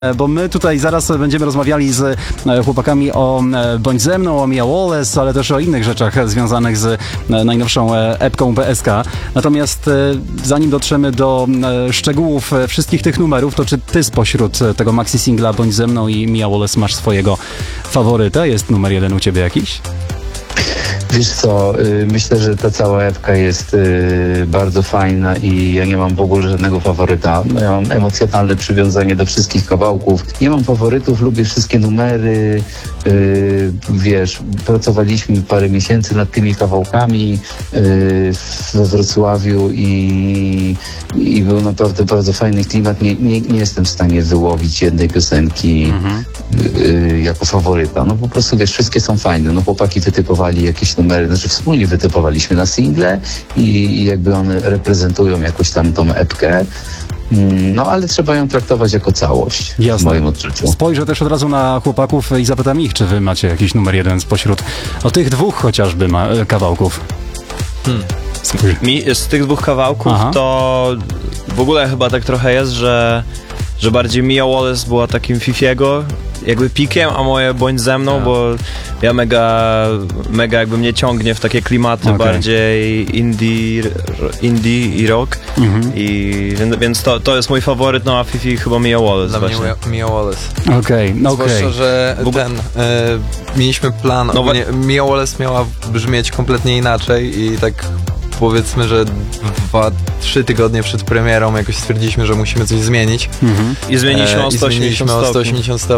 Bo my tutaj zaraz będziemy rozmawiali z chłopakami o Bądź ze mną, o Mia Wallace, ale też o innych rzeczach związanych z najnowszą epką BSK. Natomiast zanim dotrzemy do szczegółów wszystkich tych numerów, to czy ty spośród tego maxi singla Bądź ze mną i Mia Wallace masz swojego faworyta? Jest numer jeden u ciebie jakiś? Wiesz co, myślę, że ta cała epka jest bardzo fajna i ja nie mam w ogóle żadnego faworyta. Ja mam emocjonalne przywiązanie do wszystkich kawałków. Nie mam faworytów, lubię wszystkie numery. Wiesz, pracowaliśmy parę miesięcy nad tymi kawałkami we Wrocławiu i był naprawdę bardzo fajny klimat. Nie jestem w stanie wyłowić jednej piosenki jako faworyta. No po prostu, wiesz, wszystkie są fajne. No chłopaki wytypowali jakieś numery, znaczy wspólnie wytypowaliśmy na single i jakby one reprezentują jakoś tam tą epkę. No, ale trzeba ją traktować jako całość. Jasne. W moim odczuciu. Spojrzę też od razu na chłopaków i zapytam ich, czy wy macie jakiś numer jeden spośród tych dwóch chociażby kawałków. Z tych dwóch kawałków to w ogóle chyba tak trochę jest, że bardziej Mia Wallace była takim Fifiego jakby pikiem, a moje Bądź ze mną, bo ja mega jakby mnie ciągnie w takie klimaty bardziej indie i rock. Więc to jest mój faworyt, no a Fifi chyba Mia Wallace. Dla mnie Mia Wallace. Okej. Zwłaszcza, że mieliśmy plan, Mia Wallace miała brzmieć kompletnie inaczej i tak powiedzmy, że 2-3 tygodnie przed premierą jakoś stwierdziliśmy, że musimy coś zmienić. I zmieniliśmy o 180 stopni.